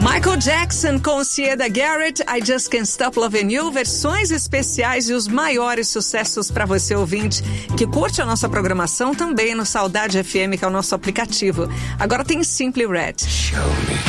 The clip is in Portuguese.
Michael Jackson com Sieda Garrett, I Just Can't Stop Loving You, versões especiais e os maiores sucessos para você ouvinte que curte a nossa programação também no Saudade FM, que é o nosso aplicativo. Agora tem Simply Red.